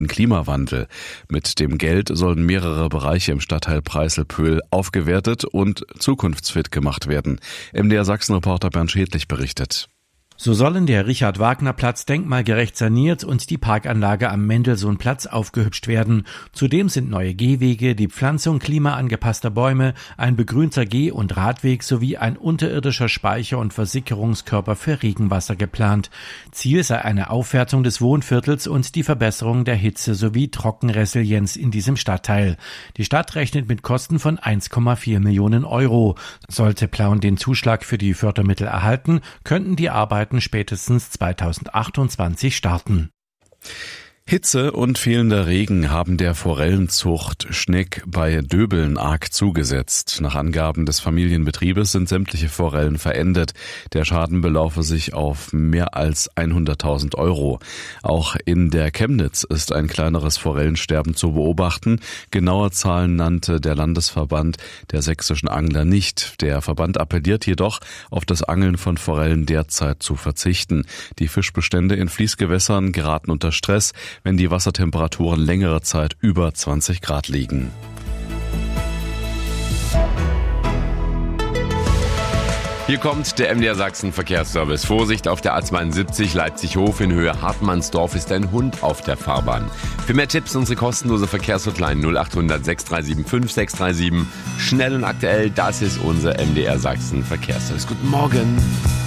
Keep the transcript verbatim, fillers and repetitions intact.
Klimawandel. Mit dem Geld sollen mehrere Bereiche im Stadtteil Preißel-Pöhl aufgewertet und zukunftsfit gemacht werden. M D R Sachsen-Reporter Bernd Schädlich berichtet. So sollen der Richard-Wagner-Platz denkmalgerecht saniert und die Parkanlage am Mendelssohn-Platz aufgehübscht werden. Zudem sind neue Gehwege, die Pflanzung klimaangepasster Bäume, ein begrünter Geh- und Radweg sowie ein unterirdischer Speicher- und Versickerungskörper für Regenwasser geplant. Ziel sei eine Aufwertung des Wohnviertels und die Verbesserung der Hitze- sowie Trockenresilienz in diesem Stadtteil. Die Stadt rechnet mit Kosten von eins Komma vier Millionen Euro. Sollte Plauen den Zuschlag für die Fördermittel erhalten, könnten die Arbeiten spätestens zweitausendachtundzwanzig starten. Hitze und fehlender Regen haben der Forellenzucht Schneck bei Döbeln arg zugesetzt. Nach Angaben des Familienbetriebes sind sämtliche Forellen verendet. Der Schaden belaufe sich auf mehr als hunderttausend Euro. Auch in der Chemnitz ist ein kleineres Forellensterben zu beobachten. Genaue Zahlen nannte der Landesverband der sächsischen Angler nicht. Der Verband appelliert jedoch, auf das Angeln von Forellen derzeit zu verzichten. Die Fischbestände in Fließgewässern geraten unter Stress, wenn die Wassertemperaturen längere Zeit über zwanzig Grad liegen. Hier kommt der M D R Sachsen Verkehrsservice. Vorsicht auf der A zweiundsiebzig Leipzig-Hof in Höhe Hartmannsdorf ist ein Hund auf der Fahrbahn. Für mehr Tipps unsere kostenlose Verkehrshotline null acht hundert sechs drei sieben fünf sechs drei sieben. Schnell und aktuell, das ist unser M D R Sachsen Verkehrsservice. Guten Morgen.